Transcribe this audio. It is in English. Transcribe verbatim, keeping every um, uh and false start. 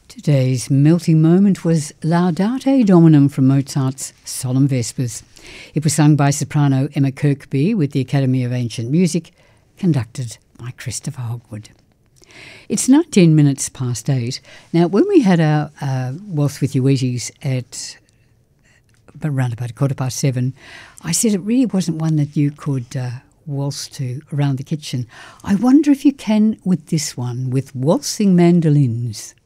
Today's melting moment was Laudate Dominum from Mozart's Solemn Vespers. It was sung by soprano Emma Kirkby with the Academy of Ancient Music, conducted by Christopher Hogwood. It's nineteen minutes past eight. Now, when we had our uh, Waltz with Your Wheaties at around about a quarter past seven, I said it really wasn't one that you could uh, waltz to around the kitchen. I wonder if you can with this one, with waltzing mandolins.